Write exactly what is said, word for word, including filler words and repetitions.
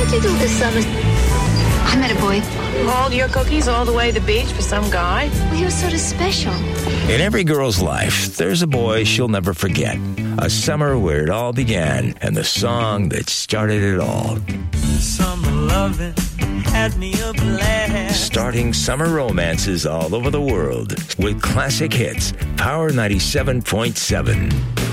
What'd you do this summer? I met a boy. Hauled your cookies all the way to the beach for some guy? Well, he was sort of special. In every girl's life, there's a boy she'll never forget. A summer where it all began, and the song that started it all. Summer loving had me a blast. Starting summer romances all over the world with classic hits. Power ninety-seven point seven.